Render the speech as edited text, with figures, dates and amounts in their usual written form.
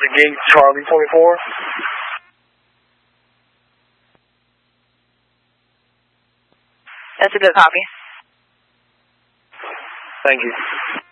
Delta Gate Charlie 24. That's a good copy. Thank you.